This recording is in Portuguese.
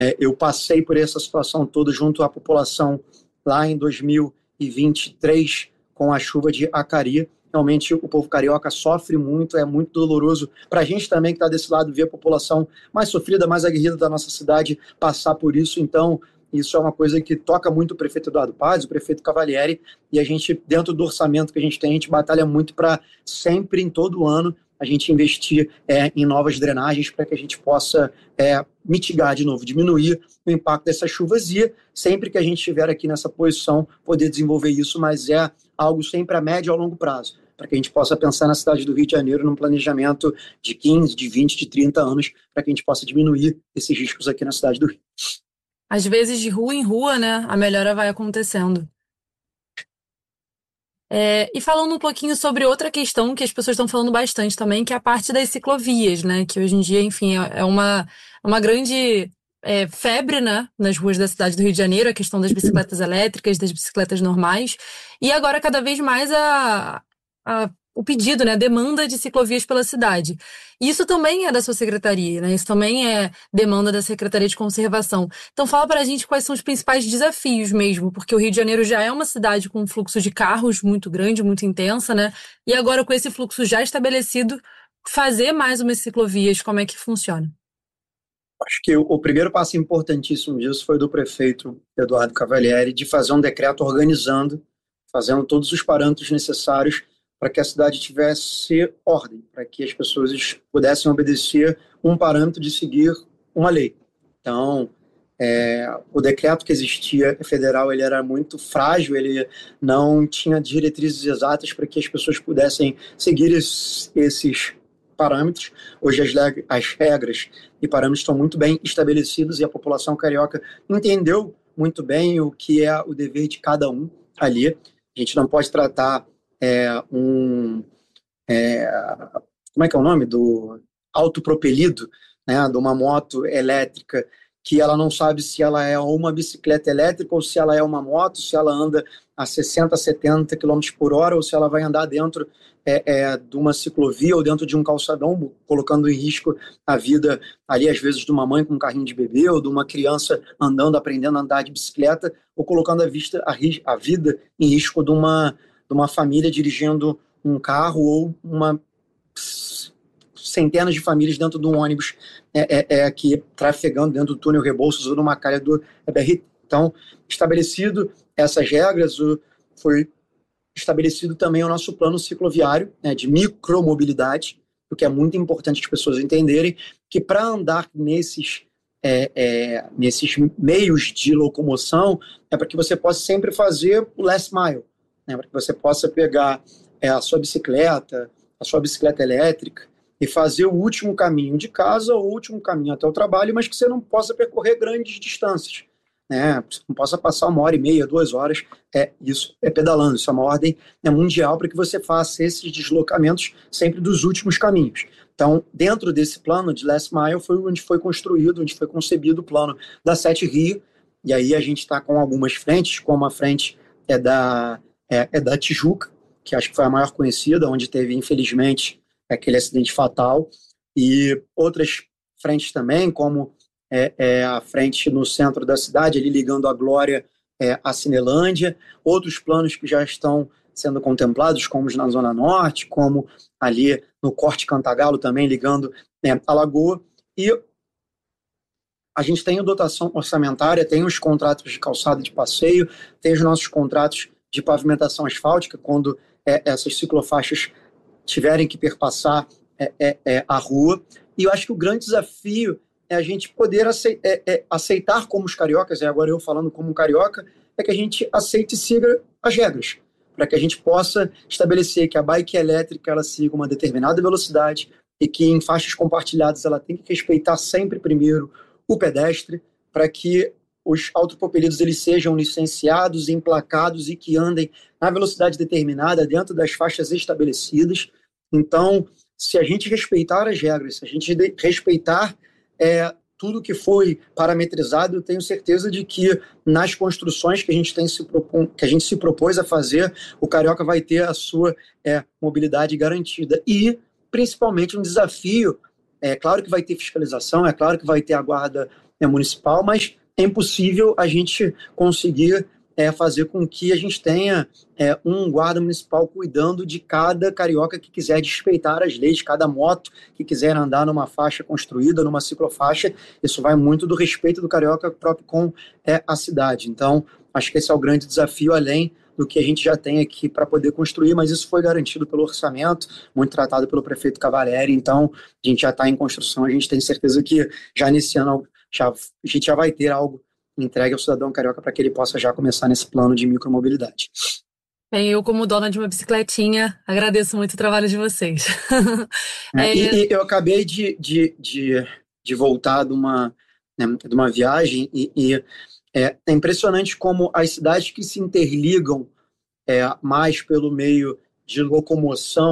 Eu passei por essa situação toda junto à população lá em 2023 com a chuva de Acari. Realmente o povo carioca sofre muito, é muito doloroso para a gente também que está desse lado ver a população mais sofrida, mais aguerrida da nossa cidade passar por isso. Então, isso é uma coisa que toca muito o prefeito Eduardo Paz, o prefeito Cavalieri, e a gente, dentro do orçamento que a gente batalha muito para sempre, em todo ano, a gente investir em novas drenagens para que a gente possa mitigar de novo, diminuir o impacto dessas chuvas e, sempre que a gente estiver aqui nessa posição, poder desenvolver isso, mas é algo sempre a médio e a longo prazo, para que a gente possa pensar na cidade do Rio de Janeiro num planejamento de 15, de 20, de 30 anos, para que a gente possa diminuir esses riscos aqui na cidade do Rio. Às vezes, de rua em rua, né, a melhora vai acontecendo. E falando um pouquinho sobre outra questão que as pessoas estão falando bastante também, que é a parte das ciclovias, né? Que hoje em dia, enfim, é uma grande febre, né? Nas ruas da cidade do Rio de Janeiro, a questão das bicicletas elétricas, das bicicletas normais. E agora, cada vez mais, o pedido, né? A demanda de ciclovias pela cidade. Isso também é da sua secretaria, né? Isso também é demanda da Secretaria de Conservação. Então fala pra gente quais são os principais desafios mesmo, porque o Rio de Janeiro já é uma cidade com um fluxo de carros muito grande, muito intensa, né? E agora com esse fluxo já estabelecido, fazer mais umas ciclovias, como é que funciona? Acho que o primeiro passo importantíssimo disso foi do prefeito Eduardo Cavalieri de fazer um decreto organizando, fazendo todos os parâmetros necessários para que a cidade tivesse ordem, para que as pessoas pudessem obedecer um parâmetro de seguir uma lei. Então, o decreto que existia federal ele era muito frágil, ele não tinha diretrizes exatas para que as pessoas pudessem seguir esses parâmetros. Hoje as regras e parâmetros estão muito bem estabelecidos e a população carioca entendeu muito bem o que é o dever de cada um ali. A gente não pode tratar como é que é o nome? Do autopropelido, né, de uma moto elétrica que ela não sabe se ela é uma bicicleta elétrica ou se ela é uma moto, se ela anda a 60, 70 quilômetros por hora ou se ela vai andar dentro de uma ciclovia ou dentro de um calçadão, colocando em risco a vida ali, às vezes, de uma mãe com um carrinho de bebê ou de uma criança andando, aprendendo a andar de bicicleta ou colocando a vida em risco de uma família dirigindo um carro ou centenas de famílias dentro de um ônibus aqui trafegando dentro do túnel Rebouças ou numa calha do BRT. Então, estabelecido essas regras, foi estabelecido também o nosso plano cicloviário, né, de micromobilidade, o que é muito importante as pessoas entenderem que para andar nesses meios de locomoção é para que você possa sempre fazer o last mile, né, para que você possa pegar a sua bicicleta elétrica e fazer o último caminho de casa ou o último caminho até o trabalho, mas que você não possa percorrer grandes distâncias, né? Você não possa passar 1h30, 2 horas, isso é pedalando, isso é uma ordem mundial para que você faça esses deslocamentos sempre dos últimos caminhos. Então, dentro desse plano de Last Mile foi onde foi construído, onde foi concebido o plano da Sete Rio, e aí a gente está com algumas frentes, como a frente da Tijuca, que acho que foi a maior conhecida, onde teve, infelizmente, aquele acidente fatal, e outras frentes também, como a frente no centro da cidade, ali ligando a Glória à Cinelândia, outros planos que já estão sendo contemplados, como os na Zona Norte, como ali no Corte Cantagalo também, ligando a Lagoa, e a gente tem a dotação orçamentária, tem os contratos de calçada de passeio, tem os nossos contratos de pavimentação asfáltica, quando essas ciclofaixas tiverem que perpassar a rua. E eu acho que o grande desafio é a gente poder aceitar como os cariocas, agora eu falando como um carioca, é que a gente aceite e siga as regras, para que a gente possa estabelecer que a bike elétrica ela siga uma determinada velocidade e que em faixas compartilhadas ela tem que respeitar sempre primeiro o pedestre, para que os autopropelidos eles sejam licenciados, emplacados e que andem na velocidade determinada dentro das faixas estabelecidas. Então, se a gente respeitar as regras, se a gente respeitar tudo que foi parametrizado, eu tenho certeza de que nas construções que a gente se propôs a fazer, o carioca vai ter a sua mobilidade garantida. E, principalmente, um desafio, é claro que vai ter fiscalização, é claro que vai ter a guarda municipal, mas é impossível a gente conseguir fazer com que a gente tenha um guarda municipal cuidando de cada carioca que quiser respeitar as leis, cada moto que quiser andar numa faixa construída, numa ciclofaixa. Isso vai muito do respeito do carioca próprio com a cidade. Então, acho que esse é o grande desafio, além do que a gente já tem aqui para poder construir, mas isso foi garantido pelo orçamento, muito tratado pelo prefeito Cavalieri. Então, a gente já está em construção, a gente tem certeza que já nesse ano a gente já vai ter algo entregue ao cidadão carioca para que ele possa já começar nesse plano de micromobilidade. Bem, eu, como dona de uma bicicletinha, agradeço muito o trabalho de vocês. E eu acabei de voltar de uma viagem e é impressionante como as cidades que se interligam mais pelo meio de locomoção